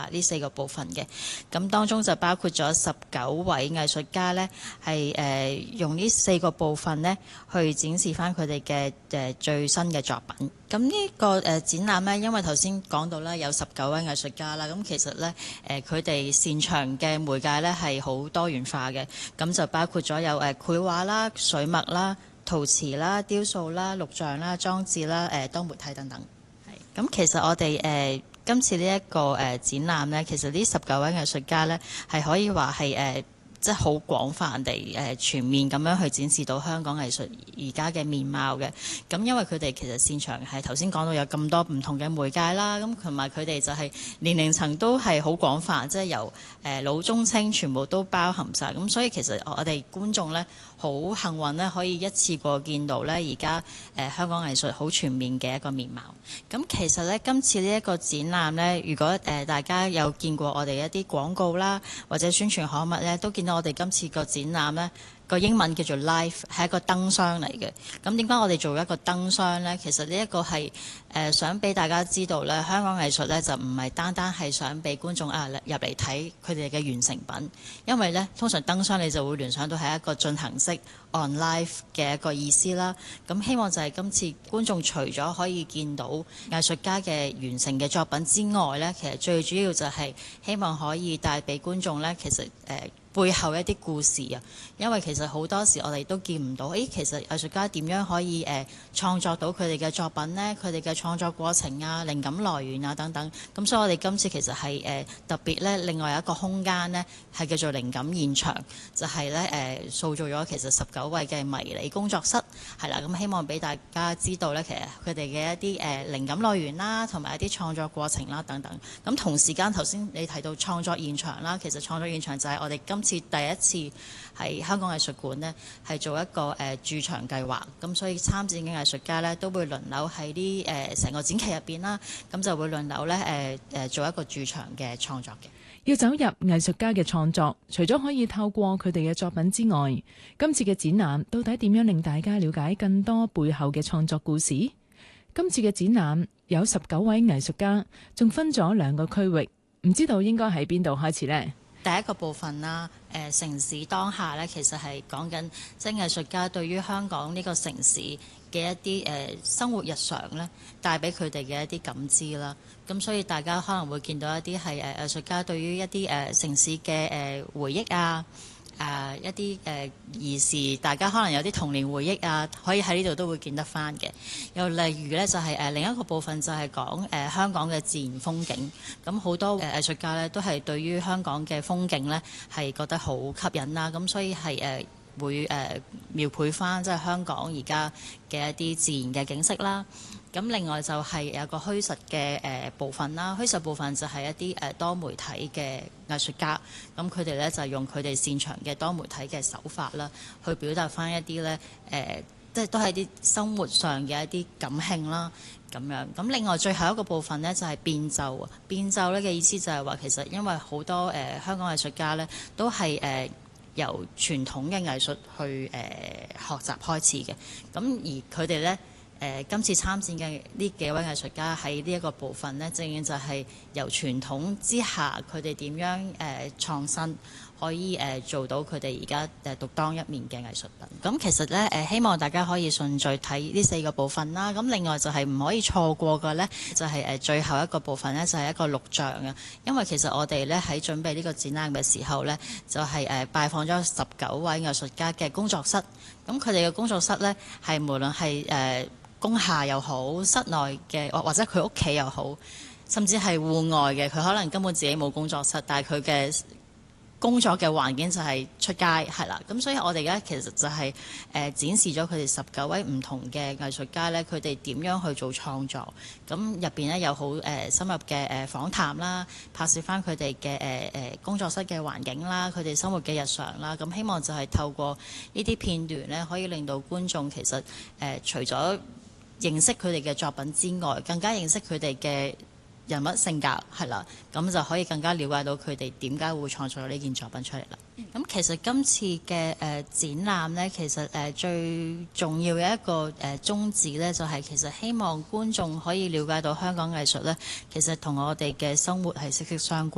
呢4個部分嘅。咁當中就包括咗19位藝術家呢，係用呢4個部分呢去展示翻佢哋嘅最新嘅作品。咁呢個展覽呢，因為頭先講到啦，有19位藝術家啦，咁其實呢，佢哋擅長嘅媒介呢係好多元化嘅，咁就包括咗有繪畫啦、水墨啦、陶瓷啦、雕塑啦、錄像啦、裝置啦、多媒體等等。係咁，其實我哋今次呢一個展覽呢，其實呢19位藝術家呢，係可以話係即係好廣泛地全面咁樣去展示到香港藝術而家嘅面貌嘅。咁因為佢哋其實擅長係頭先講到有咁多唔同嘅媒介啦，咁同埋佢哋就係年齡層都係好廣泛，即係由老中青全部都包含晒。咁所以其實我哋觀眾呢，好幸運呢，可以一次過見到呢而家香港藝術好全面嘅一個面貌。咁其實呢，今次呢一個展覽呢，如果大家有見過我哋一啲廣告啦，或者宣傳刊物呢，都見到我哋今次個展覽呢，個英文叫做 Life， 係一個燈箱嚟嘅。咁點解我哋做一個燈箱呢？其實呢一個係想俾大家知道呢，香港藝術呢就唔係單單係想俾觀眾入嚟睇佢哋嘅完成品，因為呢，通常燈箱你就會聯想到係一個進行式 on life 嘅一個意思啦。咁希望就係今次觀眾除咗可以見到藝術家嘅完成嘅作品之外呢，其實最主要就係希望可以帶俾觀眾呢，其實背後一啲故事啊，因為其實好多時我哋都見唔到，其實藝術家點樣可以創作到佢哋嘅作品呢？佢哋嘅創作過程啊、靈感來源啊等等。咁所以我哋今次其實係特別呢，另外有一個空間呢，係叫做靈感現場，就係呢塑造咗其實19位嘅迷你工作室，係啦。咁希望俾大家知道呢，其實佢哋嘅一啲靈感來源啦，同埋一啲創作過程啦等等。咁同時間頭先你提到創作現場啦，其實創作現場就係我哋今次第一次喺香港藝術館呢，係做一個駐場計劃，咁所以參展嘅藝術家呢，都會輪流喺呢成個展期入邊啦，咁就會輪流呢做一個駐場嘅創作嘅。 要走入藝術家嘅創作，除咗可以透過佢哋嘅作品之外，今次嘅展覽到底點樣令大家了解更多背後嘅創作故事？今次嘅展覽有19位藝術家，仲分咗2個區域，唔知道應該喺邊度開始呢？ 第一個部分啦，城市當下呢，其實係講緊即係藝術家對於香港呢個城市嘅一啲生活日常呢，帶俾佢哋嘅一啲感知啦。咁所以大家可能會見到一啲係藝術家對於一啲城市嘅回憶啊。一啲兒時，大家可能有啲童年回憶啊，可以喺呢度都會見得翻嘅。又例如呢，就係另一個部分就係講香港嘅自然風景。咁好多藝術家呢，都係對於香港嘅風景呢，係覺得好吸引啦。咁所以係會描繪翻即係香港而家嘅一啲自然嘅景色啦。咁另外就係有個虛實嘅部分啦，虛實部分就係一啲多媒體嘅藝術家，咁佢哋咧就用佢哋擅長嘅多媒體嘅手法啦，去表達翻一啲咧即係都係啲生活上嘅一啲感興啦咁樣。咁另外最後一個部分呢，就係變奏啊，變奏咧嘅意思就係話其實因為好多香港藝術家咧都係由傳統嘅藝術去學習開始嘅，咁而佢哋咧。今次參展嘅呢幾位藝術家喺呢一個部分呢，正正就係由傳統之下，佢哋點樣創新，可以做到佢哋而家獨當一面嘅藝術品。咁其實呢，希望大家可以順序睇呢4個部分啦。咁另外就係唔可以錯過嘅呢，就係最後一個部分呢，就係一個錄像啊。因為其實我哋呢喺準備呢個展覽嘅時候呢，就係拜訪咗19位藝術家嘅工作室。咁佢哋嘅工作室呢，係無論係工廈又好，室內嘅或者佢屋企又好，甚至係戶外嘅，佢可能根本自己冇工作室，但係佢嘅工作嘅環境就係出街，係啦。咁所以我哋而家其實就係展示咗佢哋19位唔同嘅藝術家呢，佢哋點樣去做創作。咁入邊呢，有好深入嘅訪談啦，拍攝翻佢哋嘅工作室嘅環境啦，佢哋生活嘅日常啦。咁希望就係透過呢啲片段呢，可以令到觀眾其實除咗認識佢哋嘅作品之外，更加認識佢哋嘅人物性格，係啦，咁就可以更加了解到佢哋點解會創作呢件作品出嚟啦。咁其實今次嘅展覽呢，其實最重要嘅一個宗旨呢，就係其實希望觀眾可以了解到香港藝術呢，其實同我哋嘅生活係息息相關。